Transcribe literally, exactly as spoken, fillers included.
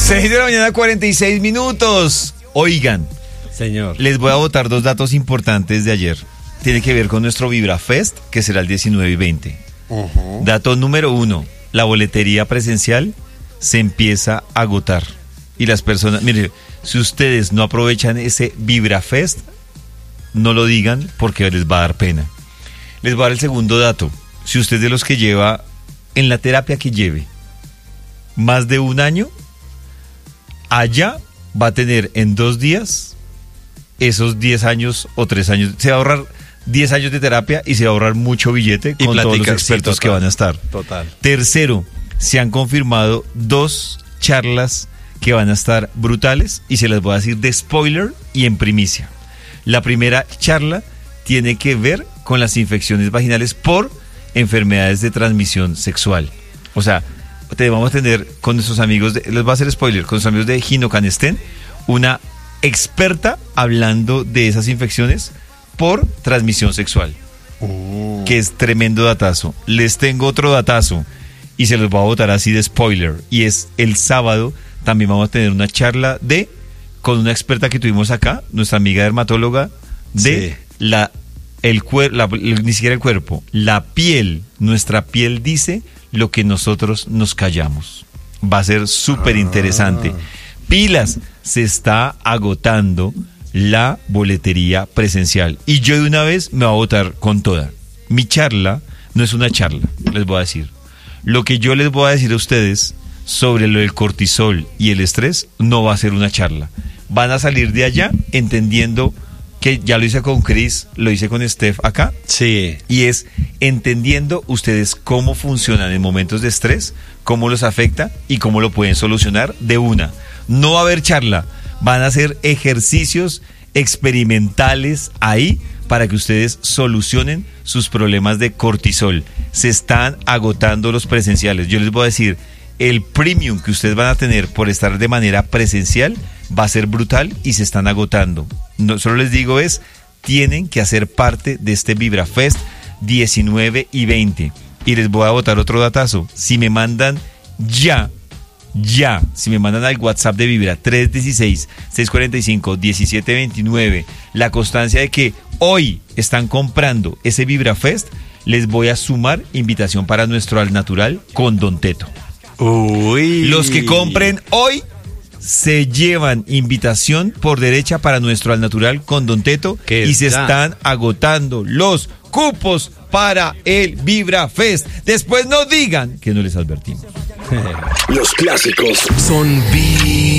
seis de la mañana, cuarenta y seis minutos. Oigan, señor, les voy a botar dos datos importantes de ayer. Tiene que ver con nuestro VibraFest, que será el diecinueve y veinte. Uh-huh. Dato número uno, la boletería presencial se empieza a agotar. Y las personas, mire, si ustedes no aprovechan ese VibraFest, no lo digan porque les va a dar pena. Les voy a dar el segundo dato. Si usted es de los que lleva, en la terapia que lleve, más de un año, allá va a tener en dos días esos diez años o tres años. Se va a ahorrar diez años de terapia y se va a ahorrar mucho billete con todos los expertos sí, total, que van a estar. Total. Tercero, se han confirmado dos charlas que van a estar brutales y se las voy a decir de spoiler y en primicia. La primera charla tiene que ver con las infecciones vaginales por enfermedades de transmisión sexual. O sea, te vamos a tener con nuestros amigos, de, les voy a hacer spoiler, con nuestros amigos de Gino Canestén, una experta hablando de esas infecciones por transmisión sexual. Oh. Que es tremendo datazo. Les tengo otro datazo y se los voy a botar así de spoiler. Y es el sábado, también vamos a tener una charla de con una experta que tuvimos acá, nuestra amiga dermatóloga, de sí. la el cuerpo, ni siquiera el cuerpo, la piel. Nuestra piel dice lo que nosotros nos callamos. Va a ser súper interesante. Ah. Pilas, se está agotando la boletería presencial. Y yo de una vez me voy a votar con toda. Mi charla no es una charla, les voy a decir. Lo que yo les voy a decir a ustedes sobre lo del cortisol y el estrés no va a ser una charla. Van a salir de allá entendiendo que ya lo hice con Chris, lo hice con Steph acá. Sí. Y es entendiendo ustedes cómo funcionan en momentos de estrés, cómo los afecta y cómo lo pueden solucionar de una. No va a haber charla, van a hacer ejercicios experimentales ahí para que ustedes solucionen sus problemas de cortisol. Se están agotando los presenciales. Yo les voy a decir, el premium que ustedes van a tener por estar de manera presencial va a ser brutal y se están agotando. No, solo les digo es, tienen que hacer parte de este VibraFest diecinueve y veinte. Y les voy a botar otro datazo. Si me mandan ya, ya, si me mandan al WhatsApp de Vibra tres uno seis, seis cuatro cinco, uno siete dos nueve, la constancia de que hoy están comprando ese VibraFest, les voy a sumar invitación para nuestro Al Natural con Don Teto. Uy. Los que compren hoy se llevan invitación por derecha para nuestro Al Natural con Don Teto y se están agotando los cupos para el VibraFest. Después no digan que no les advertimos. Los clásicos son Vibra.